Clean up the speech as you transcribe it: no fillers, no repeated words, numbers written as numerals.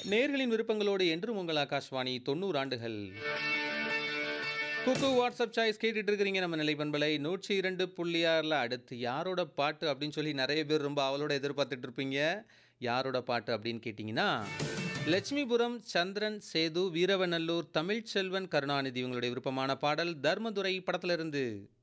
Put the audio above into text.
நேர்களின் விருப்பங்களோடு என்றும் உங்கள் ஆகாஷ்வாணி 90 ஆண்டுகள். குக்கு வாட்ஸ்அப் சாய்ஸ் கேட்டுட்டு இருக்கிறீங்க நம்ம நிலைப்பண்பலை 102.6ல அடுத்து யாரோட பாட்டு அப்படின்னு சொல்லி நிறைய பேர் ரொம்ப அவளோட எதிர்பார்த்துட்டு இருப்பீங்க. யாரோட பாட்டு அப்படின்னு கேட்டிங்கன்னா லட்சுமிபுரம் சந்திரன் சேது வீரவநல்லூர் தமிழ்ச்செல்வன் கருணாநிதி இவங்களுடைய விருப்பமான பாடல் தர்மதுரை படத்திலிருந்து.